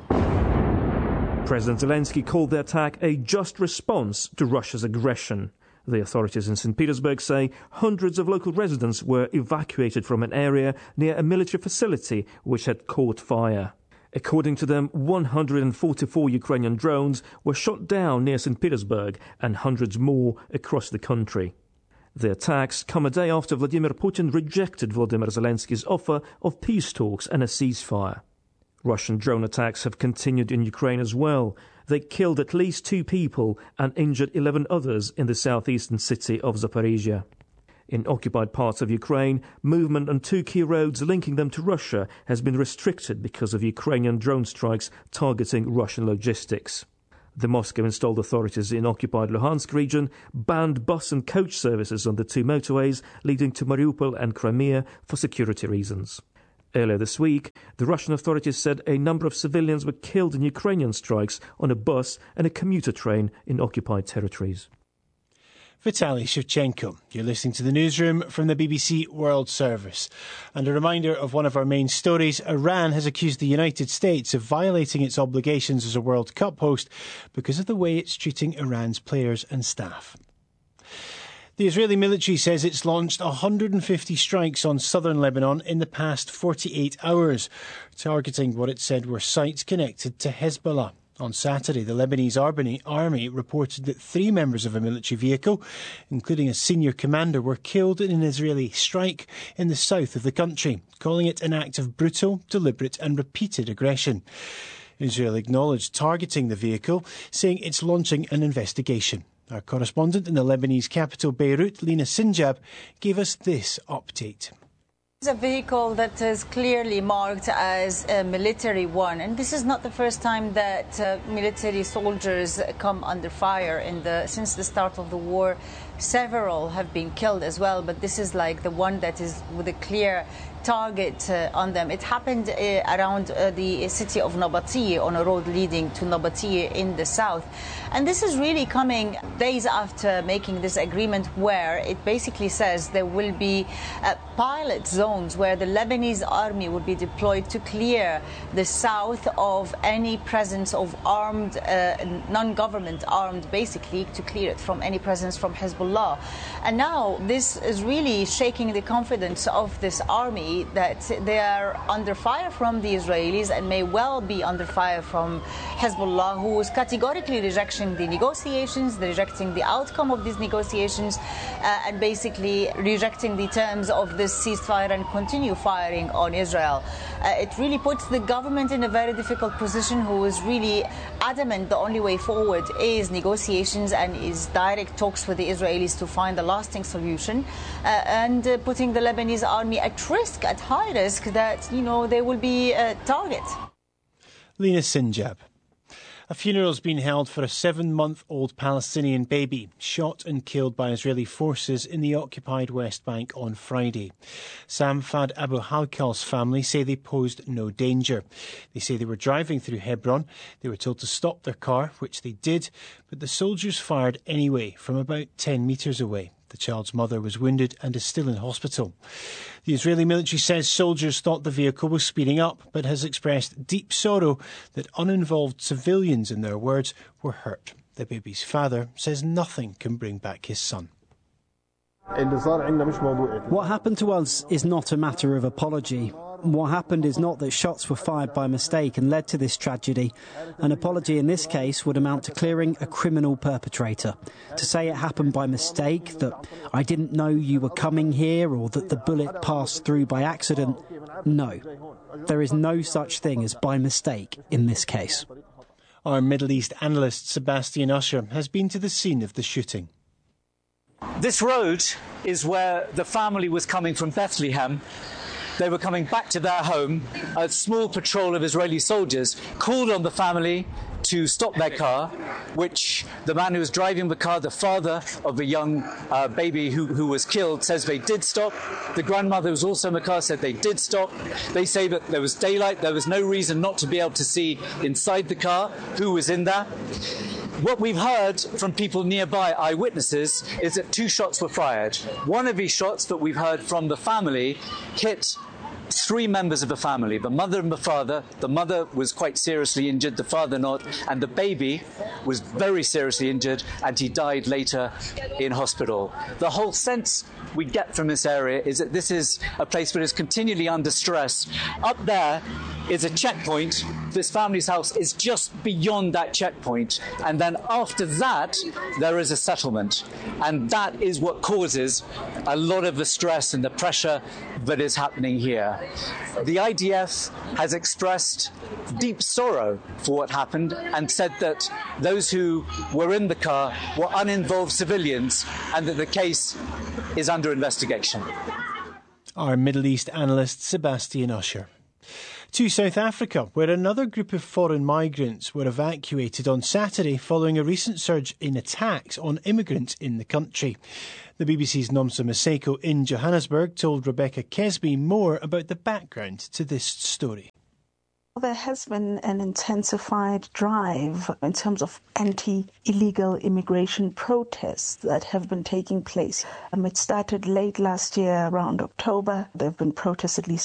President Zelensky called the attack a just response to Russia's aggression. The authorities in Saint Petersburg say hundreds of local residents were evacuated from an area near a military facility which had caught fire. According to them, one hundred forty-four Ukrainian drones were shot down near Saint Petersburg and hundreds more across the country. The attacks come a day after Vladimir Putin rejected Volodymyr Zelensky's offer of peace talks and a ceasefire. Russian drone attacks have continued in Ukraine as well. They killed at least two people and injured eleven others in the southeastern city of Zaporizhia. In occupied parts of Ukraine, movement on two key roads linking them to Russia has been restricted because of Ukrainian drone strikes targeting Russian logistics. The Moscow-installed authorities in occupied Luhansk region banned bus and coach services on the two motorways leading to Mariupol and Crimea for security reasons. Earlier this week, the Russian authorities said a number of civilians were killed in Ukrainian strikes on a bus and a commuter train in occupied territories. Vitaly Shevchenko. You're listening to the newsroom from the B B C World Service. And a reminder of one of our main stories, Iran has accused the United States of violating its obligations as a World Cup host because of the way it's treating Iran's players and staff. The Israeli military says it's launched one hundred fifty strikes on southern Lebanon in the past forty-eight hours, targeting what it said were sites connected to Hezbollah. On Saturday, the Lebanese army reported that three members of a military vehicle, including a senior commander, were killed in an Israeli strike in the south of the country, calling it an act of brutal, deliberate and repeated aggression. Israel acknowledged targeting the vehicle, saying it's launching an investigation. Our correspondent in the Lebanese capital, Beirut, Lina Sinjab, gave us this update. It's a vehicle that is clearly marked as a military one, and this is not the first time that uh, military soldiers come under fire. In the since the start of the war, several have been killed as well, but this is like the one that is with a clear target uh, on them. It happened uh, around uh, the city of Nabateeh, on a road leading to Nabateeh in the south. And this is really coming days after making this agreement, where it basically says there will be uh, pilot zones where the Lebanese army will be deployed to clear the south of any presence of armed, uh, non-government armed, basically to clear it from any presence from Hezbollah. And now this is really shaking the confidence of this army, that they are under fire from the Israelis and may well be under fire from Hezbollah, who is categorically rejecting the negotiations, rejecting the outcome of these negotiations, uh, and basically rejecting the terms of this ceasefire and continue firing on Israel. Uh, it really puts the government in a very difficult position, who is really adamant the only way forward is negotiations and is direct talks with the Israelis to find a lasting solution, uh, and uh, putting the Lebanese army at risk, at high risk, that, you know, they will be a target. Lina Sinjab. A funeral's been held for a seven-month-old Palestinian baby shot and killed by Israeli forces in the occupied West Bank on Friday. Samfad Abu Halkal's family say they posed no danger. They say they were driving through Hebron. They were told to stop their car, which they did, but the soldiers fired anyway from about ten metres away. The child's mother was wounded and is still in hospital. The Israeli military says soldiers thought the vehicle was speeding up, but has expressed deep sorrow that uninvolved civilians, in their words, were hurt. The baby's father says nothing can bring back his son. What happened to us is not a matter of apology. What happened is not that shots were fired by mistake and led to this tragedy. An apology in this case would amount to clearing a criminal perpetrator. To say it happened by mistake, that I didn't know you were coming here, or that the bullet passed through by accident, no. There is no such thing as by mistake in this case. Our Middle East analyst Sebastian Usher has been to the scene of the shooting. This road is where the family was coming from Bethlehem. They were coming back to their home. A small patrol of Israeli soldiers called on the family to stop their car, which the man who was driving the car, the father of the young uh, baby who, who was killed, says they did stop. The grandmother, who was also in the car, said they did stop. They say that there was daylight, there was no reason not to be able to see inside the car who was in there. What we've heard from people nearby, eyewitnesses, is that two shots were fired. One of these shots that we've heard from the family hit three members of the family, the mother and the father. The mother was quite seriously injured, the father not, and the baby was very seriously injured, and he died later in hospital. The whole sense we get from this area is that this is a place that is continually under stress. Up there is a checkpoint. This family's house is just beyond that checkpoint, and then after that there is a settlement, and that is what causes a lot of the stress and the pressure that is happening here. The I D F has expressed deep sorrow for what happened and said that those who were in the car were uninvolved civilians and that the case is under investigation. Our Middle East analyst Sebastian Usher. To South Africa, where another group of foreign migrants were evacuated on Saturday following a recent surge in attacks on immigrants in the country. The B B C's Nomsa Maseko in Johannesburg told Rebecca Kesby more about the background to this story. There has been an intensified drive in terms of anti-illegal immigration protests that have been taking place. Um, it started late last year, around October. There have been protests at least